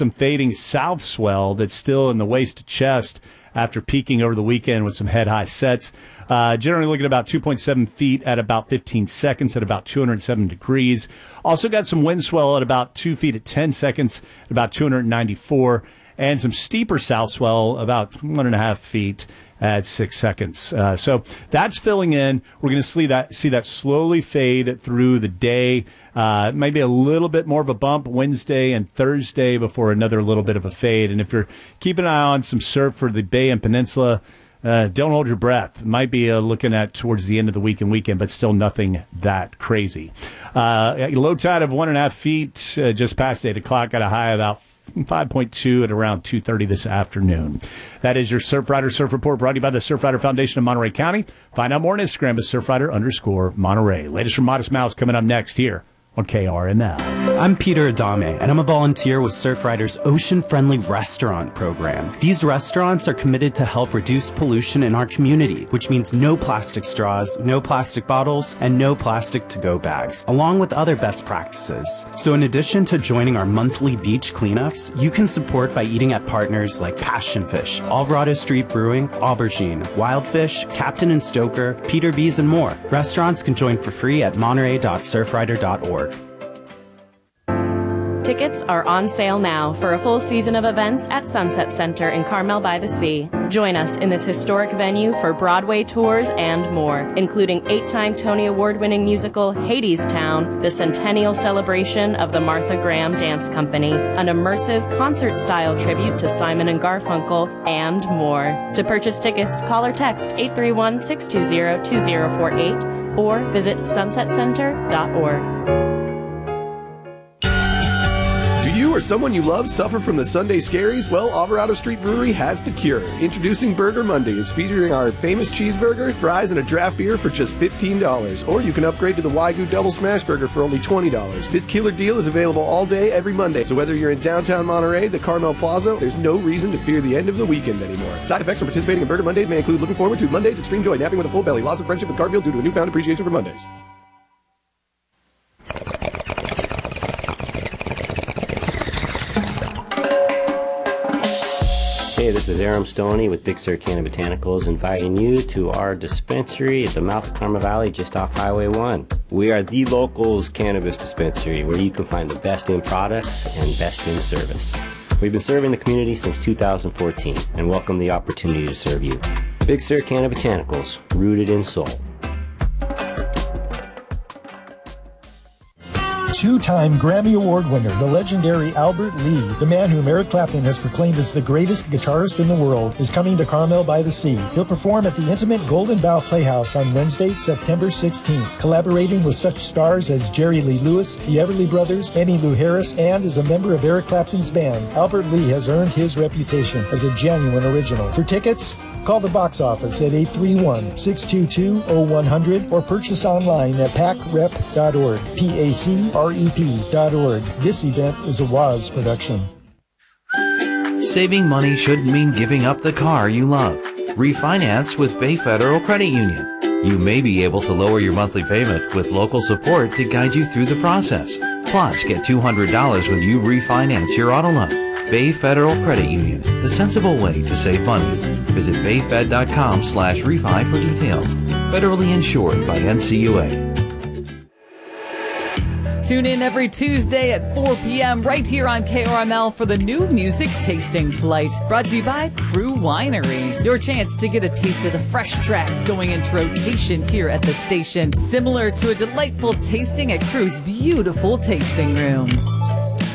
some fading south swell that's still in the waist to chest after peaking over the weekend with some head-high sets. Generally looking at about 2.7 feet at about 15 seconds at about 207 degrees. Also got some wind swell at about 2 feet at 10 seconds at about 294. And some steeper south swell about 1.5 feet at 6 seconds. So that's filling in. We're going to see that slowly fade through the day. Maybe a little bit more of a bump Wednesday and Thursday before another little bit of a fade. And if you're keeping an eye on some surf for the Bay and Peninsula, don't hold your breath. Might be looking at towards the end of the week and weekend, but still nothing that crazy. Low tide of 1.5 feet just past 8 o'clock at a high about 5.2 at around 2:30 this afternoon. That is your Surfrider Surf Report brought to you by the Surfrider Foundation of Monterey County. Find out more on Instagram at Surfrider_Monterey. Latest from Modest Mouse coming up next here on KRML. I'm Peter Adame, and I'm a volunteer with Surfrider's Ocean-Friendly Restaurant program. These restaurants are committed to help reduce pollution in our community, which means no plastic straws, no plastic bottles, and no plastic to-go bags, along with other best practices. So in addition to joining our monthly beach cleanups, you can support by eating at partners like Passion Fish, Alvarado Street Brewing, Aubergine, Wildfish, Captain and Stoker, Peter B's, and more. Restaurants can join for free at monterey.surfrider.org. Tickets are on sale now for a full season of events at Sunset Center in Carmel by the Sea. Join us in this historic venue for Broadway tours and more, including 8-time Tony Award-winning musical Hadestown, the centennial celebration of the Martha Graham Dance Company, an immersive concert-style tribute to Simon and Garfunkel, and more. To purchase tickets, call or text 831-620-2048 or visit sunsetcenter.org. You or someone you love suffer from the Sunday scaries? Well, Alvarado Street Brewery has the cure. Introducing Burger Mondays, featuring our famous cheeseburger, fries, and a draft beer for just $15. Or you can upgrade to the Wagyu Double Smash Burger for only $20. This killer deal is available all day, every Monday. So whether you're in downtown Monterey, the Carmel Plaza, there's no reason to fear the end of the weekend anymore. Side effects from participating in Burger Mondays may include looking forward to Mondays, extreme joy, napping with a full belly, loss of friendship with Garfield due to a newfound appreciation for Mondays. Hey, this is Aram Stoney with Big Sur Canna Botanicals, inviting you to our dispensary at the mouth of Carmel Valley, just off Highway 1. We are the locals cannabis dispensary, where you can find the best in products and best in service. We've been serving the community since 2014 and welcome the opportunity to serve you. Big Sur Canna Botanicals, rooted in soul. Two-time Grammy Award winner, the legendary Albert Lee, the man whom Eric Clapton has proclaimed as the greatest guitarist in the world, is coming to Carmel by the Sea. He'll perform at the intimate Golden Bough Playhouse on Wednesday, September 16th, collaborating with such stars as Jerry Lee Lewis, the Everly Brothers, Emmylou Harris, and as a member of Eric Clapton's band. Albert Lee has earned his reputation as a genuine original. For tickets, call the box office at 831-622-0100 or purchase online at pacrep.org, PACREP.org. This event is a WAZ production. Saving money shouldn't mean giving up the car you love. Refinance with Bay Federal Credit Union. You may be able to lower your monthly payment with local support to guide you through the process. Plus, get $200 when you refinance your auto loan. Bay Federal Credit Union, the sensible way to save money. Visit bayfed.com/refi for details. Federally insured by NCUA. Tune in every Tuesday at 4 p.m. right here on KRML for the new music tasting flight, brought to you by Crew Winery. Your chance to get a taste of the fresh tracks going into rotation here at the station, similar to a delightful tasting at Crew's beautiful tasting room.